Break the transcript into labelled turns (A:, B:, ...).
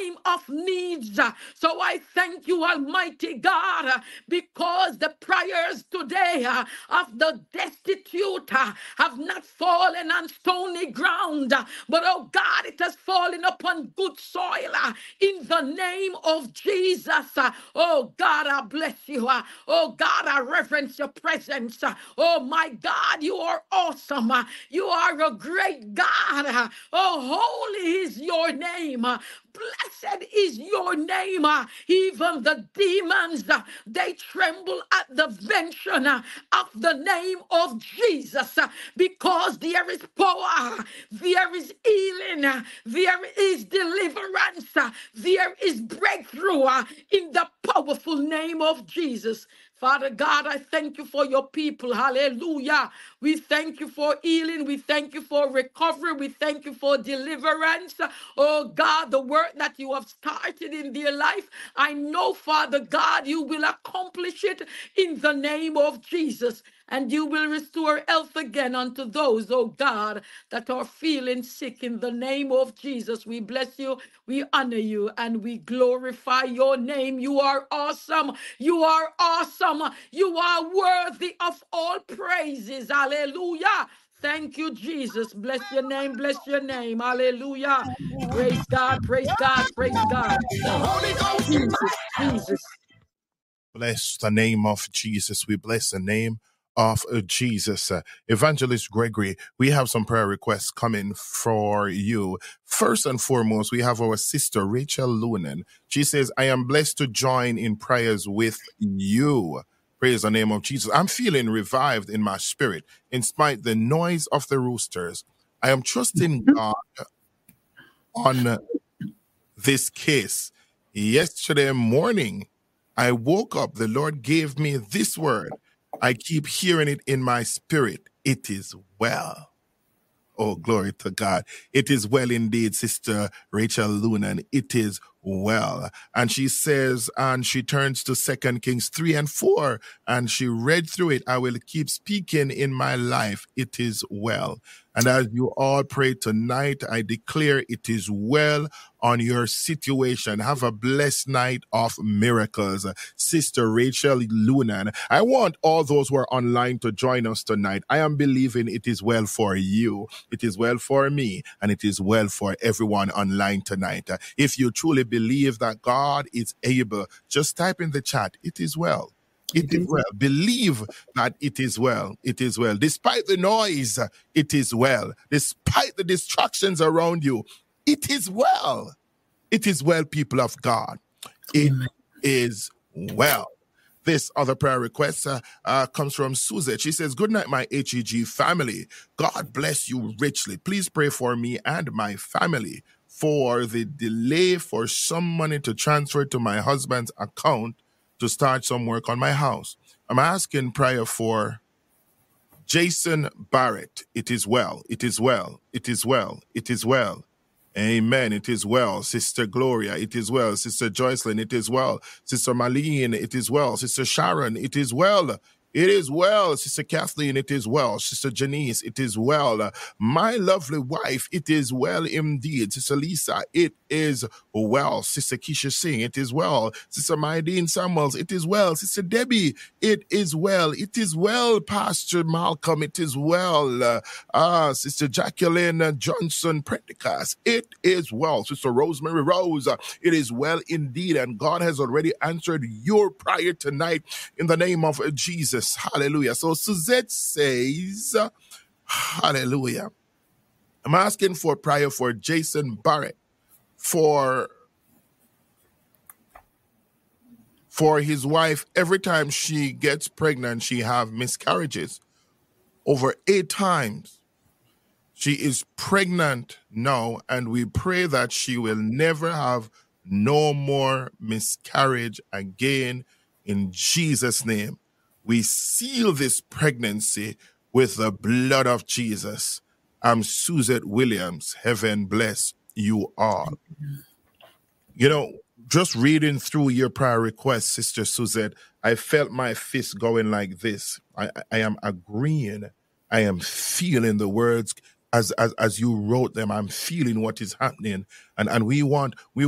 A: time of needs. So I thank you, Almighty God, because the prayers today of the destitute have not fallen on stony ground, but oh God, it has fallen upon good soil in the name of Jesus. Oh God, I bless you. Oh God, I reverence your presence. Oh my God, you are awesome. You are a great God. Oh, holy is your name. Blessed is your name. Even the demons, they tremble at the mention of the name of Jesus, because there is power, there is healing, there is deliverance, there is breakthrough in the powerful name of Jesus. Father God, I thank you for your people. Hallelujah. We thank you for healing. We thank you for recovery. We thank you for deliverance. Oh God, the work that you have started in their life, I know, Father God, you will accomplish it in the name of Jesus. And you will restore health again unto those, oh God, that are feeling sick in the name of Jesus. We bless you, we honor you, and we glorify your name. You are awesome. You are awesome. You are worthy of all praises. Hallelujah. Thank you, Jesus. Bless your name. Bless your name. Hallelujah. Praise God. Praise God. Praise God. Jesus. Jesus.
B: Bless the name of Jesus. We bless the name of Jesus. Evangelist Gregory, we have some prayer requests coming for you. First and foremost, we have our sister Rachel Lunan. She says, I am blessed to join in prayers with you. Praise the name of Jesus. I'm feeling revived in my spirit in spite the noise of the roosters. I am trusting God on this case. Yesterday morning, I woke up, the Lord gave me this word. I keep hearing it in my spirit. It is well. Oh, glory to God. It is well indeed, Sister Rachel Lunan. It is well. And she says, and she turns to 2 Kings 3 and 4, and she read through it. I will keep speaking in my life. It is well. And as you all pray tonight, I declare it is well on your situation. Have a blessed night of miracles. Sister Rachel Lunan, I want all those who are online to join us tonight. I am believing it is well for you. It is well for me, and it is well for everyone online tonight. If you truly believe that God is able, just type in the chat, it is well. It is well. Believe that it is well. It is well. Despite the noise, it is well. Despite the distractions around you, it is well. It is well, people of God. It is well. This other prayer request comes from Suzette. She says, good night, my HEG family. God bless you richly. Please pray for me and my family for the delay for some money to transfer to my husband's account to start some work on my house. I'm asking prayer for Jason Barrett. It is well. It is well. It is well. It is well. Amen. It is well. Sister Gloria, it is well. Sister Joycelyn, it is well. Sister Marlene, it is well. Sister Sharon, it is well. It is well. Sister Kathleen, it is well. Sister Janice, it is well. My lovely wife, it is well indeed. Sister Lisa, it is well. Sister Keisha Singh, it is well. Sister Maideen Samuels, it is well. Sister Debbie, it is well. It is well, Pastor Malcolm, it is well. Sister Jacqueline Johnson Prendergast, it is well. Sister Rosemary Rose, it is well indeed. And God has already answered your prayer tonight in the name of Jesus. Hallelujah. So Suzette says, hallelujah. I'm asking for prayer for Jason Barrett for his wife. Every time she gets pregnant, she have miscarriages. Over 8 times. She is pregnant now, and we pray that she will never have no more miscarriage again in Jesus' name. We seal this pregnancy with the blood of Jesus. I'm Suzette Williams. Heaven bless you all. You know, just reading through your prayer request, Sister Suzette, I felt my fist going like this. I am agreeing. I am feeling the words as you wrote them. I'm feeling what is happening. And we want